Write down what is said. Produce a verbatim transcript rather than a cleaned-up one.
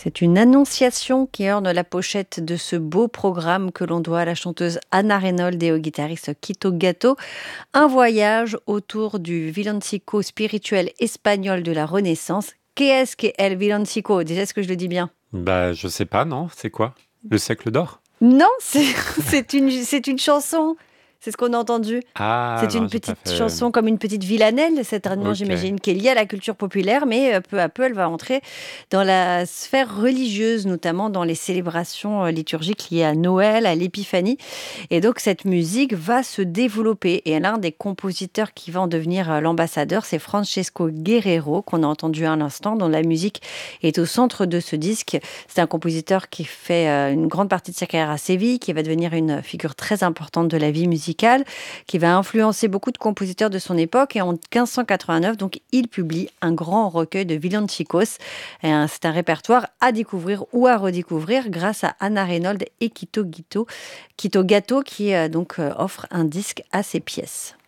C'est une annonciation qui orne la pochette de ce beau programme que l'on doit à la chanteuse Anna Reynolds et au guitariste Quito Gatto. Un voyage autour du villancico spirituel espagnol de la Renaissance. Qu'est-ce qu'est el villancico? Déjà, est-ce que je le dis bien? Bah, je sais pas, non, c'est quoi? Le siècle d'or? Non, c'est c'est une, c'est une chanson. C'est ce qu'on a entendu. Ah C'est non, une j'ai pas petite fait. chanson comme une petite villanelle, certainement, OK. j'imagine, qui est liée à la culture populaire, mais euh, peu à peu, elle va entrer dans la sphère religieuse, notamment dans les célébrations euh, liturgiques liées à Noël, à l'Épiphanie. Et donc, cette musique va se développer. Et l'un des compositeurs qui va en devenir euh, l'ambassadeur, c'est Francesco Guerrero, qu'on a entendu à l'instant, dont la musique est au centre de ce disque. C'est un compositeur qui fait euh, une grande partie de sa carrière à Séville, qui va devenir une figure très importante de la vie musicale, qui va influencer beaucoup de compositeurs de son époque. Et en quinze cent quatre-vingt-neuf, donc, il publie un grand recueil de villancicos. Et un- C'est un répertoire à découvrir ou à redécouvrir grâce à Anna Reynolds et Quito Guito, Quito Gatto, qui euh, donc euh, offre un disque à ses pièces.